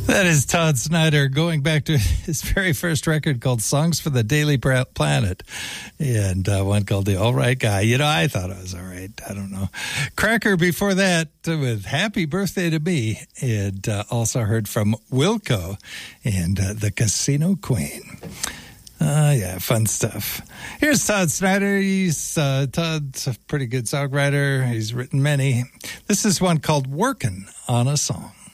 That is Todd Snyder going back to his very first record called Songs for the Daily Planet, and one called The All Right Guy. You know, I thought I was all right. I don't know. Cracker before that with Happy Birthday to Me, and also heard from Wilco and the Casino Queen. Yeah, fun stuff. Here's Todd Snyder. Todd's a pretty good songwriter. He's written many. This is one called Workin' on a Song.